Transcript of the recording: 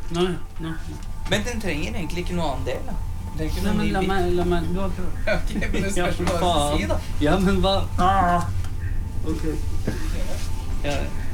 Nei. Men den trenger egentlig ikke noe annen del, da. Den trenger ikke Nei, noe men la meg, du har prøvd. Ok, men det spørs hva du faen. si, da. Ja, men hva? Ok. Ja.